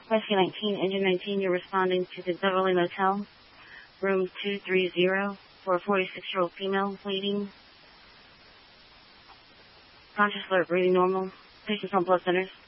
Rescue 19, Engine 19, you're responding to the Beverly Motel, room 230 for a 46-year-old female bleeding. Conscious alert, breathing normal. Patient's on blood thinners.